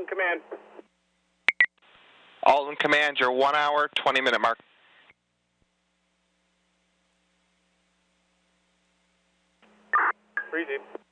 Alden Command. Alden Command, your 1 hour, 20-minute mark. Breezy.